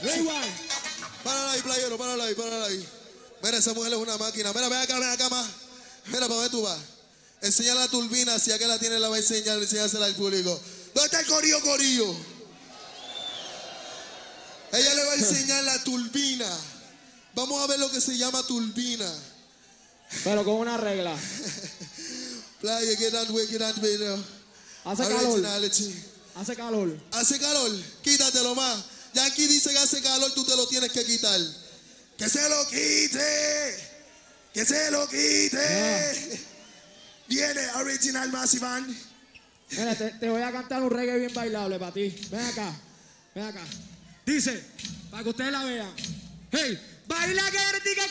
Igual. Párala ahí, playero, párala ahí. Mira, esa mujer es una máquina. Mira, ven acá más. Mira, ¿para dónde tú vas? Enseña la turbina, si acá la tiene, la va a enseñársela al público. ¿Dónde está el corillo? Ella le va a enseñar la turbina. Vamos a ver lo que se llama turbina. Pero con una regla. Playa, get on, Hace calor. Originality. Hace calor. Hace calor, quítatelo más. Yankee dice que hace calor, tú te lo tienes que quitar. ¡Que se lo quite! ¡Que se lo quite! Yeah. Viene Original Massive Band. Mira, te voy a cantar un reggae bien bailable para ti. Ven acá. Dice, para que ustedes la vean. Hey, baila que